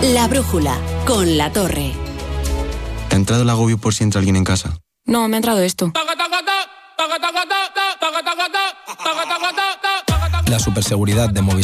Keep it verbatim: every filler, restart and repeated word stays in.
La brújula, con La Torre. ¿Te ha entrado el agobio por si entra alguien en casa? No, me ha entrado esto. La superseguridad de Movistar